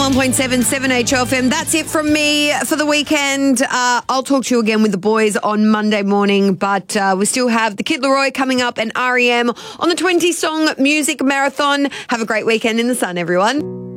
101.7 7HFM. That's it from me for the weekend. I'll talk to you again with the boys on Monday morning, but we still have the Kid Laroi coming up and REM on the 20 Song Music Marathon. Have a great weekend in the sun, everyone.